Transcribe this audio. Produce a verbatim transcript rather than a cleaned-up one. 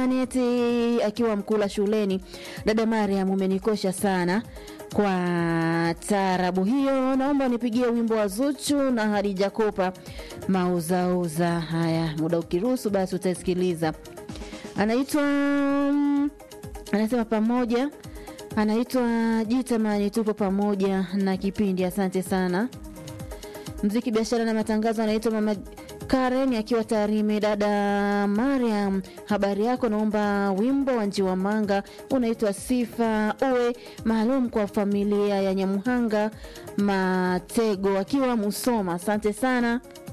Janet akiwa Mkula shuleni. Dada Mariam, umenikosha sana kwa taarabu hiyo. Naomba nipigie wimbo wa Zuchu na Hadija Kopa, mauzauza. Haya, muda ukiruhusu basi utasikiliza. Anaitwa anasema pamoja. Anaitwa Jitamani, tupo pamoja na kipindi. Asante sana. Mziki, biashara na matangazo, anaitwa Mama Karen akiwa Tarime. Dada Mariam, habari yako? Naomba wimbo wa Njiwa Manga unaitwa Sifa, uwe maalum kwa familia ya Nyamuhanga Matego akiwa Musoma. Asante sana.